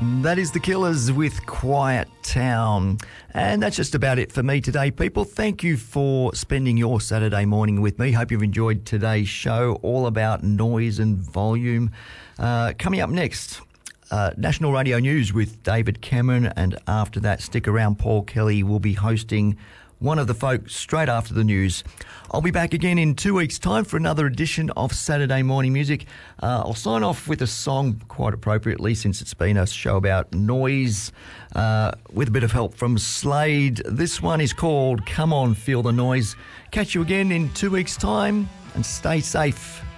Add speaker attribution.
Speaker 1: That is The Killers with Quiet Town. And that's just about it for me today, people. Thank you for spending your Saturday morning with me. Hope you've enjoyed today's show, all about noise and volume. Coming up next, National Radio News with David Cameron, and after that, stick around, Paul Kelly will be hosting One of the Folk straight after the news. I'll be back again in 2 weeks' time for another edition of Saturday Morning Music. I'll sign off with a song, quite appropriately, since it's been a show about noise, with a bit of help from Slade. This one is called Come On, Feel the Noise. Catch you again in 2 weeks' time, and stay safe.